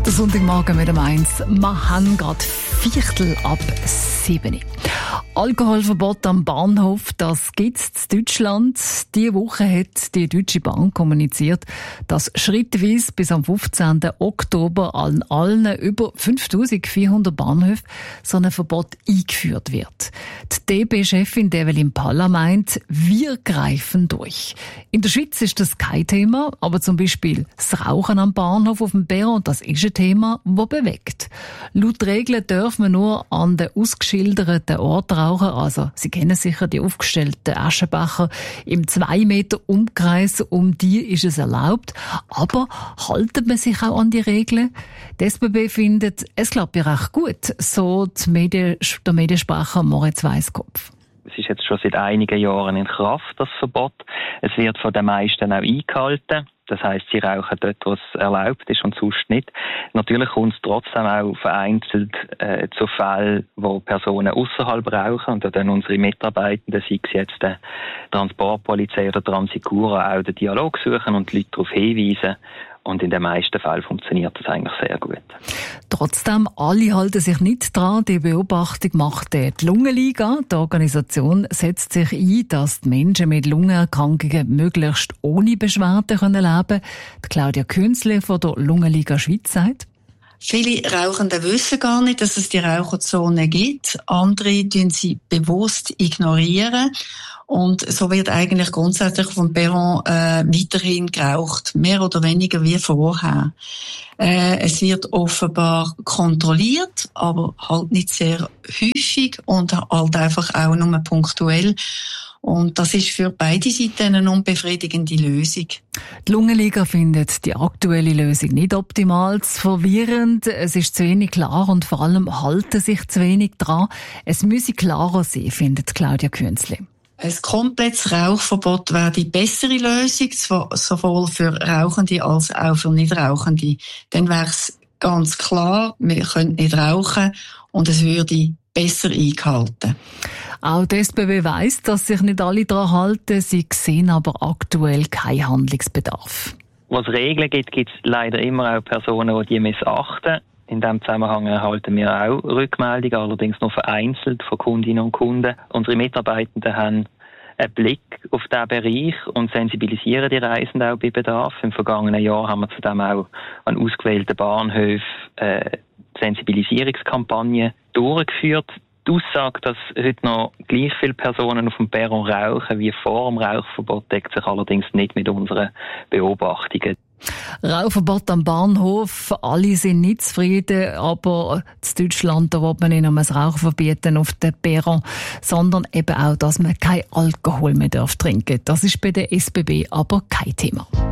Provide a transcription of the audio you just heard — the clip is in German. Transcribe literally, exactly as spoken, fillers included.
Der Sonntagmorgen mit dem eins. Wir haben gerade Viertel ab sieben. Alkoholverbot am Bahnhof, das gibt's in Deutschland. Diese Woche hat die Deutsche Bahn kommuniziert, dass schrittweise bis am fünfzehnten Oktober an allen über fünftausendvierhundert Bahnhöfen so ein Verbot eingeführt wird. Die D B-Chefin Evelyn Paller meint, wir greifen durch. In der Schweiz ist das kein Thema, aber zum Beispiel das Rauchen am Bahnhof auf dem Perron, das ist ein Thema, das bewegt. Laut Regeln dürfen wir nur an den ausgeschilderten Orten rauchen, also Sie kennen sicher die aufgestellten Aschenbecher im zwei Meter Umkreis, um die ist es erlaubt. Aber haltet man sich auch an die Regeln? Die S B B findet, es klappt ja recht gut, so die Medien, der Mediensprecher Moritz Weisskopf. Es ist jetzt schon seit einigen Jahren in Kraft, das Verbot. Es wird von den meisten auch eingehalten. Das heisst, sie rauchen dort, wo es erlaubt ist und sonst nicht. Natürlich kommt es trotzdem auch vereinzelt äh, zu Fällen, wo Personen außerhalb rauchen. Und da dann unsere Mitarbeitenden, sei es jetzt die Transportpolizei oder Transicura, auch den Dialog suchen und die Leute darauf hinweisen. Und in den meisten Fällen funktioniert das eigentlich sehr gut. Trotzdem, alle halten sich nicht dran. Die Beobachtung macht die Lungenliga. Die Organisation setzt sich ein, dass die Menschen mit Lungenerkrankungen möglichst ohne Beschwerden leben können. Die Claudia Künzle von der Lungenliga Schweiz sagt: Viele Rauchende wissen gar nicht, dass es die Raucherzone gibt. Andere tun sie bewusst ignorieren. Und so wird eigentlich grundsätzlich vom Perron äh, weiterhin geraucht, mehr oder weniger wie vorher. Äh, es wird offenbar kontrolliert, aber halt nicht sehr häufig und halt einfach auch nur punktuell. Und das ist für beide Seiten eine unbefriedigende Lösung. Die Lungenliga findet die aktuelle Lösung nicht optimal, zu verwirrend. Es ist zu wenig klar und vor allem halten sich zu wenig dran. Es müsse klarer sein, findet Claudia Künzle. Ein komplettes Rauchverbot wäre die bessere Lösung, sowohl für Rauchende als auch für Nichtrauchende. Dann wäre es ganz klar, wir können nicht rauchen und es würde besser eingehalten. Auch die S B B weiss, dass sich nicht alle daran halten. Sie sehen aber aktuell keinen Handlungsbedarf. Was Regeln gibt, gibt es leider immer auch Personen, die die missachten. In diesem Zusammenhang erhalten wir auch Rückmeldungen, allerdings nur vereinzelt von Kundinnen und Kunden. Unsere Mitarbeitenden haben einen Blick auf diesen Bereich und sensibilisieren die Reisenden auch bei Bedarf. Im vergangenen Jahr haben wir zudem auch an ausgewählten Bahnhöfen äh, Sensibilisierungskampagnen durchgeführt. Die Aussage, dass heute noch gleich viele Personen auf dem Perron rauchen wie vor dem Rauchverbot, deckt sich allerdings nicht mit unseren Beobachtungen. Rauchverbot am Bahnhof, alle sind nicht zufrieden, aber in Deutschland da will man nicht nur das Rauchen verbieten auf dem Perron, sondern eben auch, dass man kein Alkohol mehr trinken darf. Das ist bei der S B B aber kein Thema.